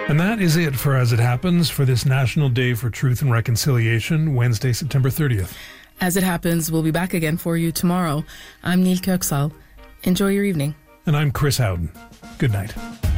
And that is it for As It Happens for this National Day for Truth and Reconciliation, Wednesday, September 30th. As It Happens, we'll be back again for you tomorrow. I'm Neil Kirksall. Enjoy your evening. And I'm Chris Howden. Good night.